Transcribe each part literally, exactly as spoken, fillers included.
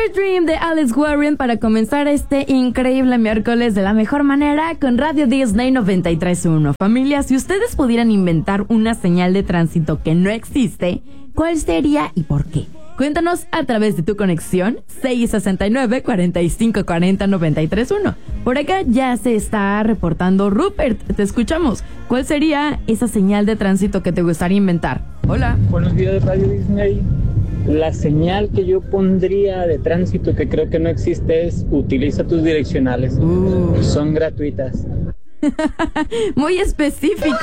Dream de Alex Warren para comenzar este increíble miércoles de la mejor manera con Radio Disney noventa y tres punto uno. Familia, si ustedes pudieran inventar una señal de tránsito que no existe, ¿cuál sería y por qué? Cuéntanos a través de tu conexión seis sesenta y nueve, cuarenta y cinco cuarenta, noventa y tres punto uno. Por acá ya se está reportando Rupert, te escuchamos. ¿Cuál sería esa señal de tránsito que te gustaría inventar? Hola. Buenos días, Radio Disney. La señal que yo pondría de tránsito que creo que no existe es utiliza tus direccionales. Uh. Son gratuitas. Muy específico.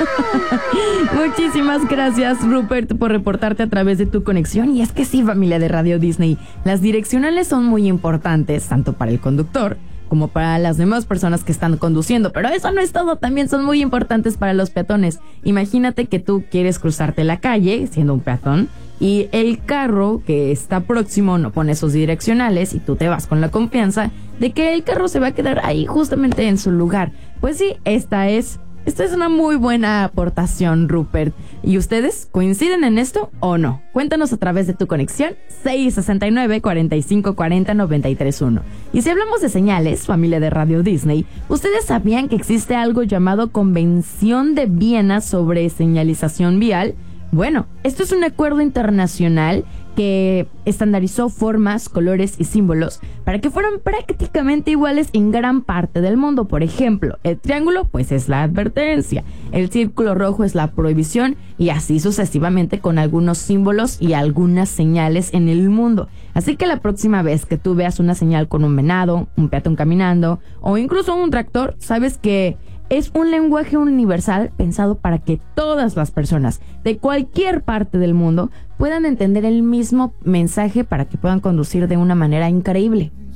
Muchísimas gracias, Rupert, por reportarte a través de tu conexión. Y es que sí, familia de Radio Disney, las direccionales son muy importantes, tanto para el conductor como para las demás personas que están conduciendo. Pero eso no es todo, también son muy importantes para los peatones. Imagínate que tú quieres cruzarte la calle, siendo un peatón, y el carro que está próximo no pone sus direccionales y tú te vas con la confianza de que el carro se va a quedar ahí justamente en su lugar. Pues sí, esta es, esta es una muy buena aportación, Rupert. ¿Y ustedes coinciden en esto o no? Cuéntanos a través de tu conexión seis sesenta y nueve, cuarenta y cinco cuarenta, noventa y tres punto uno. Y si hablamos de señales, familia de Radio Disney, ¿ustedes sabían que existe algo llamado Convención de Viena sobre señalización vial? Bueno, esto es un acuerdo internacional que estandarizó formas, colores y símbolos para que fueran prácticamente iguales en gran parte del mundo. Por ejemplo, el triángulo pues es la advertencia, el círculo rojo es la prohibición y así sucesivamente con algunos símbolos y algunas señales en el mundo. Así que la próxima vez que tú veas una señal con un venado, un peatón caminando o incluso un tractor, sabes que es un lenguaje universal pensado para que todas las personas de cualquier parte del mundo puedan entender el mismo mensaje para que puedan conducir de una manera increíble.